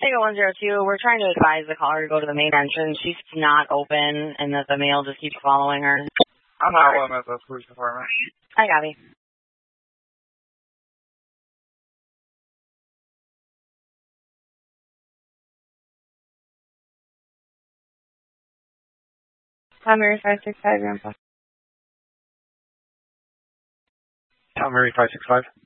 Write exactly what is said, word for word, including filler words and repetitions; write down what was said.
Tango one zero two, we're trying to advise the caller to go to the main entrance. She's not open, and that the mail just keeps following her. I'm not one at the police department. Hi, Gabby. Tom Mary five six five, Grandpa. Tom Mary five six five.